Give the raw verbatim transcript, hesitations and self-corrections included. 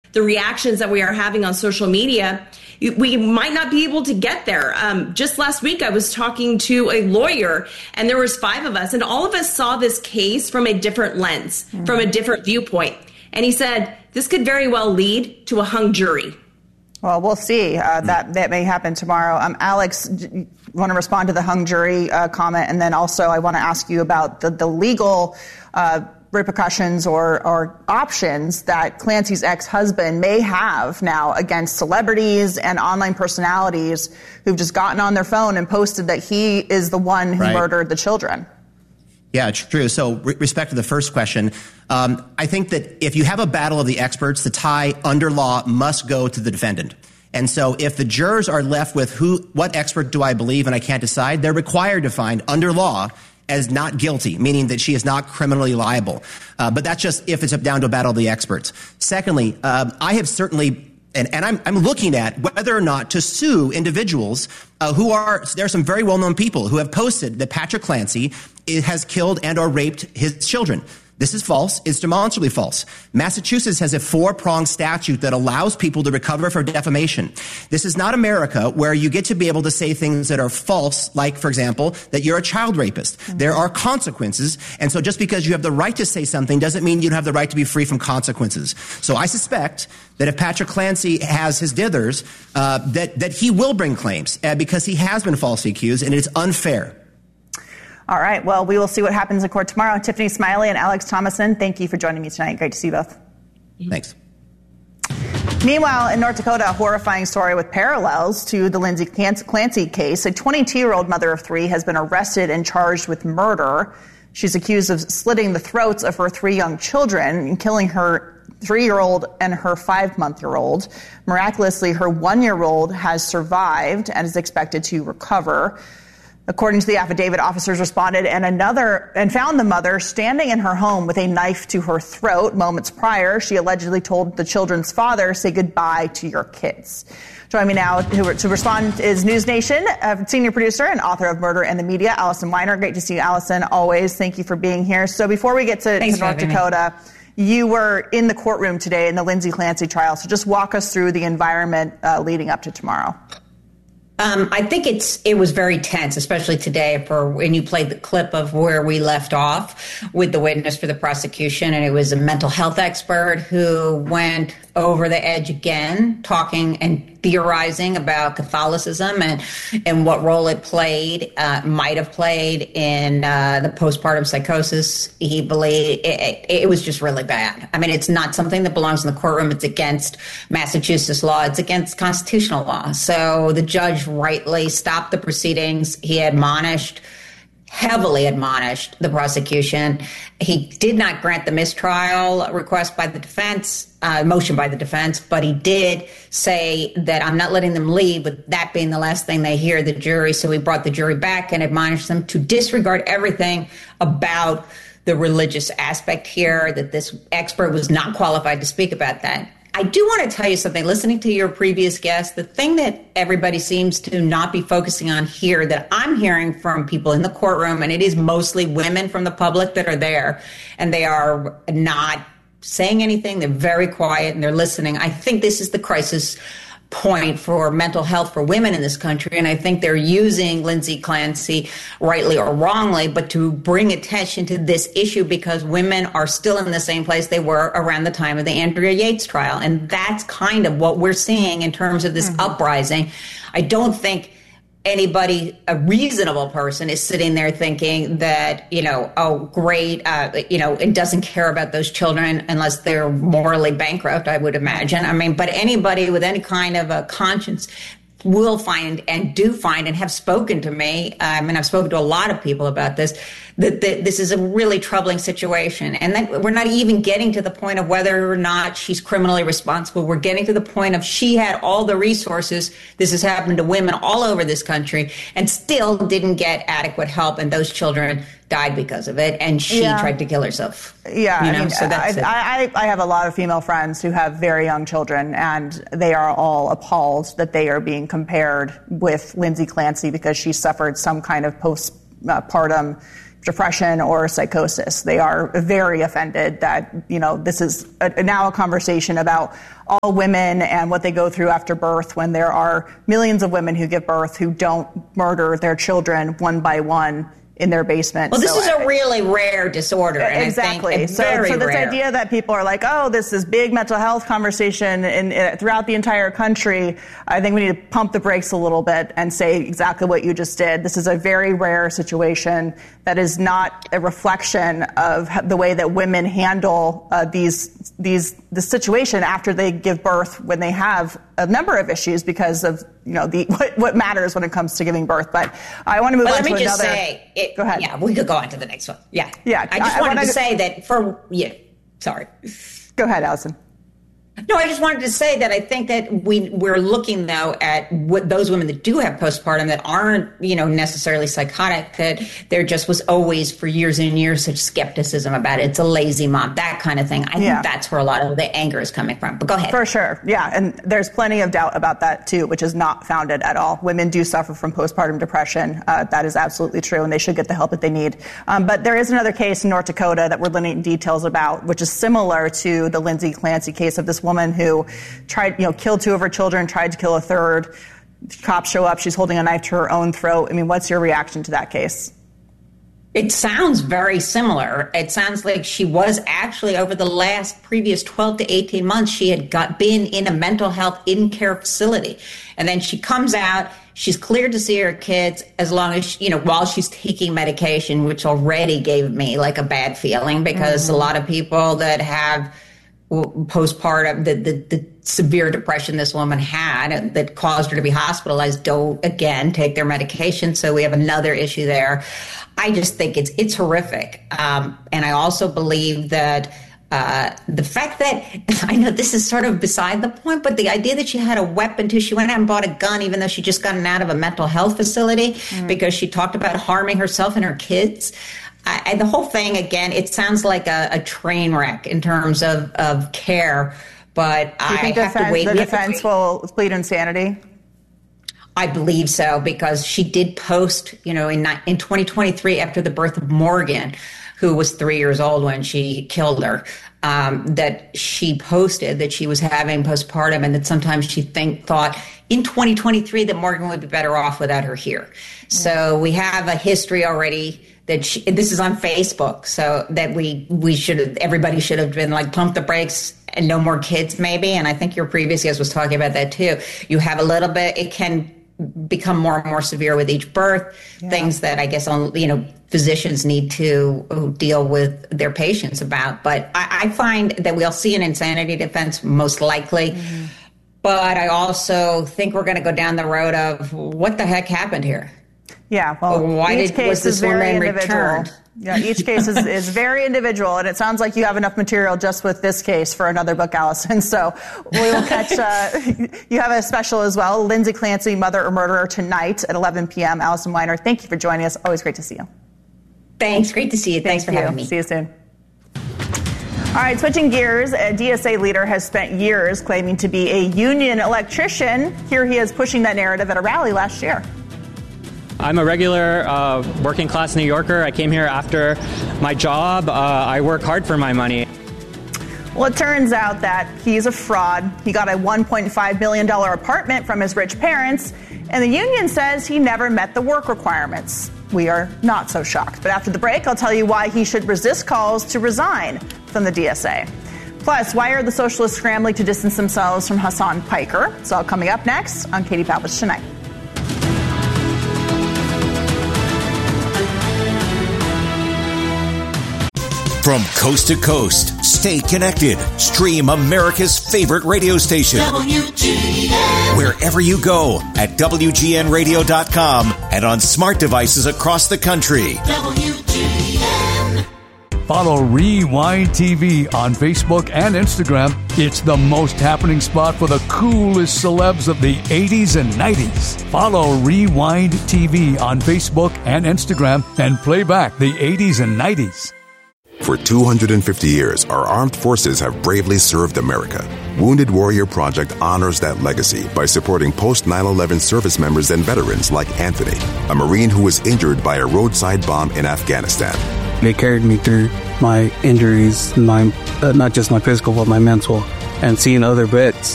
the reactions that we are having on social media, we might not be able to get there. Um, just last week, I was talking to a lawyer, and there was five of us, and all of us saw this case from a different lens, mm-hmm. from a different viewpoint. And he said, this could very well lead to a hung jury. Well, we'll see. Uh, that that may happen tomorrow. Um, Alex, you want to respond to the hung jury uh, comment? And then also I want to ask you about the, the legal uh, repercussions or, or options that Clancy's ex-husband may have now against celebrities and online personalities who've just gotten on their phone and posted that he is the one who right. murdered the children. Yeah, true. So, re- respect to the first question, um, I think that if you have a battle of the experts, the tie under law must go to the defendant. And so if the jurors are left with who, what expert do I believe and I can't decide, they're required to find under law as not guilty, meaning that she is not criminally liable. Uh, but that's just if it's up down to a battle of the experts. Secondly, um, I have certainly And, and I'm, I'm looking at whether or not to sue individuals uh, who are, there are some very well-known people who have posted that Patrick Clancy has killed and or raped his children. This is false. It's demonstrably false. Massachusetts has a four-pronged statute that allows people to recover for defamation. This is not America where you get to be able to say things that are false, like, for example, that you're a child rapist. Mm-hmm. There are consequences. And so just because you have the right to say something doesn't mean you have the right to be free from consequences. So I suspect that if Patrick Clancy has his dithers, uh, that, that he will bring claims uh, because he has been falsely accused, and it's unfair. All right. Well, we will see what happens in court tomorrow. Tiffany Smiley and Alex Thomason, thank you for joining me tonight. Great to see you both. Thanks. Meanwhile, in North Dakota, a horrifying story with parallels to the Lindsay Clancy case. A twenty-two-year-old mother of three has been arrested and charged with murder. She's accused of slitting the throats of her three young children and killing her three-year-old and her five-month-year-old. Miraculously, her one-year-old has survived and is expected to recover. According to the affidavit, officers responded and another and found the mother standing in her home with a knife to her throat. Moments prior, she allegedly told the children's father, "Say goodbye to your kids." Joining me now to, to respond is News Nation uh, senior producer and author of Murder and the Media, Allison Weiner. Great to see you, Allison. Always. Thank you for being here. So before we get to, to North Dakota, me. You were in the courtroom today in the Lindsay Clancy trial. So just walk us through the environment uh, leading up to tomorrow. Um, I think it's it was very tense, especially today for when you played the clip of where we left off with the witness for the prosecution. And it was a mental health expert who went over the edge again, talking and theorizing about Catholicism and, and what role it played, uh, might have played in uh, the postpartum psychosis. He believed it, it, it was just really bad. I mean, it's not something that belongs in the courtroom. It's against Massachusetts law. It's against constitutional law. So the judge rightly stopped the proceedings. He admonished, heavily admonished the prosecution. He did not grant the mistrial request by the defense, uh, motion by the defense, but he did say that I'm not letting them leave, but that being the last thing they hear, the jury. So he brought the jury back and admonished them to disregard everything about the religious aspect here, that this expert was not qualified to speak about that. I do want to tell you something. Listening to your previous guest, the thing that everybody seems to not be focusing on here that I'm hearing from people in the courtroom, and it is mostly women from the public that are there, and they are not saying anything. They're very quiet and they're listening. I think this is the crisis point for mental health for women in this country. And I think they're using Lindsay Clancy, rightly or wrongly, but to bring attention to this issue because women are still in the same place they were around the time of the Andrea Yates trial. And that's kind of what we're seeing in terms of this mm-hmm. uprising. I don't think anybody, a reasonable person, is sitting there thinking that, you know, oh, great, uh, you know, it doesn't care about those children unless they're morally bankrupt, I would imagine. I mean, but anybody with any kind of a conscience will find and do find and have spoken to me, um, and I've spoken to a lot of people about this, that, that this is a really troubling situation. And then we're not even getting to the point of whether or not she's criminally responsible. We're getting to the point of she had all the resources. This has happened to women all over this country and still didn't get adequate help. And those children died because of it. And she yeah. tried to kill herself. Yeah. You know, I, mean, so that's I, I, I have a lot of female friends who have very young children, and they are all appalled that they are being compared with Lindsay Clancy because she suffered some kind of postpartum depression or psychosis. They are very offended that, you know, this is a, now a conversation about all women and what they go through after birth, when there are millions of women who give birth who don't murder their children one by one in their basement. Well, this so is a really rare disorder. And exactly. I think so, very so this rare. idea that people are like, oh, this is big mental health conversation in, in, throughout the entire country, I think we need to pump the brakes a little bit and say exactly what you just did. This is a very rare situation that is not a reflection of the way that women handle uh, these these the situation after they give birth, when they have a number of issues because of, you know, the what, what matters when it comes to giving birth. But I want to move but on to let me another. Just say, it, Go ahead. Yeah, we could go on to the next one. Yeah. Yeah. I just I, wanted I to to say that for, yeah, sorry. Go ahead, Allison. No, I just wanted to say that I think that we, we're looking, though, at what those women that do have postpartum that aren't, you know, necessarily psychotic, that there just was always for years and years such skepticism about it. It's a lazy mom, that kind of thing. I yeah. think that's where a lot of the anger is coming from. But go ahead. For sure. Yeah. And there's plenty of doubt about that, too, which is not founded at all. Women do suffer from postpartum depression. Uh, that is absolutely true, and they should get the help that they need. Um, but there is another case in North Dakota that we're learning details about, which is similar to the Lindsay Clancy case of this woman who tried, you know, killed two of her children, tried to kill a third. Cops show up. She's holding a knife to her own throat. I mean, what's your reaction to that case? It sounds very similar. It sounds like she was actually, over the last previous twelve to eighteen months, she had got been in a mental health in-care facility. And then she comes out, she's cleared to see her kids as long as, you know, while she's taking medication, which already gave me like a bad feeling, because mm-hmm. a lot of people that have postpartum, the, the, the severe depression this woman had that caused her to be hospitalized don't, again, take their medication. So we have another issue there. I just think it's it's horrific. Um, and I also believe that uh, the fact that, I know this is sort of beside the point, but the idea that she had a weapon too, she went out and bought a gun even though she just gotten out of a mental health facility mm. because she talked about harming herself and her kids. I, and the whole thing, again, it sounds like a, a train wreck in terms of, of care, but Do you I think have defense, to wait. the defense will plead insanity? I believe so, because she did post, you know, in in twenty twenty-three, after the birth of Morgan, who was three years old when she killed her, um, that she posted that she was having postpartum and that sometimes she think thought in twenty twenty-three that Morgan would be better off without her here. Mm-hmm. So we have a history already that she, this is on Facebook, so that we we should have, everybody should have been like, pump the brakes and no more kids maybe. And I think your previous guest was talking about that too. You have a little bit, it can become more and more severe with each birth, yeah. things that I guess, on, you know, physicians need to deal with their patients about. But I, I find that we'll see an insanity defense most likely. Mm-hmm. But I also think we're going to go down the road of what the heck happened here. Yeah, well, why each did, case was this is very woman individual. returned? Yeah, each case is, is very individual, and it sounds like you have enough material just with this case for another book, Allison. So we will catch, uh, you have a special as well, Lindsay Clancy, Mother or Murderer, tonight at eleven p.m. Allison Weiner, thank you for joining us. Always great to see you. Thanks. Great to see you. Thanks Thank for you. having me. See you soon. All right, switching gears, a D S A leader has spent years claiming to be a union electrician. Here he is pushing that narrative at a rally last year. I'm a regular uh, working class New Yorker. I came here after my job. Uh, I work hard for my money. Well, it turns out that he's a fraud. He got a one point five million dollars apartment from his rich parents, and the union says he never met the work requirements. We are not so shocked. But after the break, I'll tell you why he should resist calls to resign from the D S A. Plus, why are the socialists scrambling to distance themselves from Hassan Piker? It's all coming up next on Katie Pavlich Tonight. From coast to coast, stay connected. Stream America's favorite radio station. W G N. Wherever you go at W G N radio dot com and on smart devices across the country. W G N. Follow Rewind T V on Facebook and Instagram. It's the most happening spot for the coolest celebs of the eighties and nineties. Follow Rewind T V on Facebook and Instagram and play back the eighties and nineties. For two hundred fifty years, our armed forces have bravely served America. Wounded Warrior Project honors that legacy by supporting post nine eleven service members and veterans like Anthony, a Marine who was injured by a roadside bomb in Afghanistan. They carried me through my injuries, my uh, not just my physical, but my mental. And seeing other vets